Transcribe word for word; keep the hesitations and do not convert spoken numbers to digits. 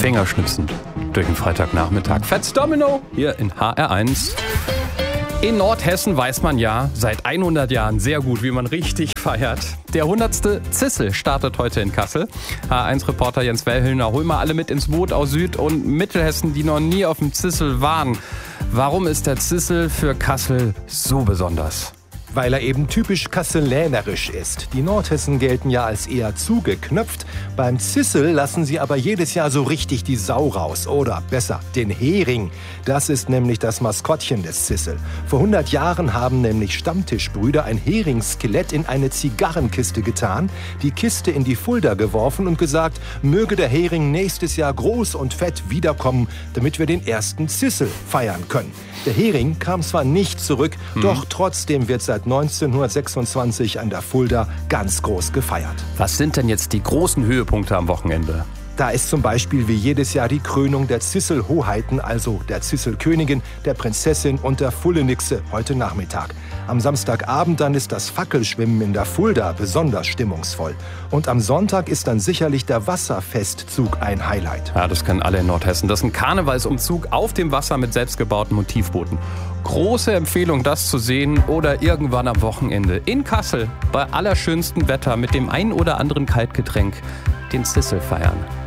Fingerschnipsen durch den Freitagnachmittag. Fats Domino hier in H R eins. In Nordhessen weiß man ja seit hundert Jahren sehr gut, wie man richtig feiert. Der hundertste Zissel startet heute in Kassel. H R eins-Reporter Jens Wellhöhner, hol mal alle mit ins Boot aus Süd- und Mittelhessen, die noch nie auf dem Zissel waren. Warum ist der Zissel für Kassel so besonders? Weil er eben typisch kasselänerisch ist. Die Nordhessen gelten ja als eher zugeknöpft. Beim Zissel lassen sie aber jedes Jahr so richtig die Sau raus. Oder besser, den Hering. Das ist nämlich das Maskottchen des Zissel. Vor hundert Jahren haben nämlich Stammtischbrüder ein Heringskelett in eine Zigarrenkiste getan, die Kiste in die Fulda geworfen und gesagt, möge der Hering nächstes Jahr groß und fett wiederkommen, damit wir den ersten Zissel feiern können. Der Hering kam zwar nicht zurück, mhm. doch trotzdem wird seit neunzehnhundertsechsundzwanzig an der Fulda ganz groß gefeiert. Was sind denn jetzt die großen Höhepunkte am Wochenende? Da ist zum Beispiel wie jedes Jahr die Krönung der Zisselhoheiten, also der Zisselkönigin, der Prinzessin und der Fullenixe heute Nachmittag. Am Samstagabend dann ist das Fackelschwimmen in der Fulda besonders stimmungsvoll. Und am Sonntag ist dann sicherlich der Wasserfestzug ein Highlight. Ja, das kennen alle in Nordhessen. Das ist ein Karnevalsumzug auf dem Wasser mit selbstgebauten Motivbooten. Große Empfehlung, das zu sehen oder irgendwann am Wochenende in Kassel bei allerschönstem Wetter mit dem ein oder anderen Kaltgetränk den Zissel feiern.